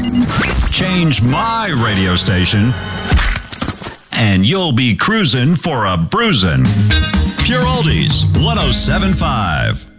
Change my radio station, and you'll be cruising for a bruising. Pure Oldies 107.5.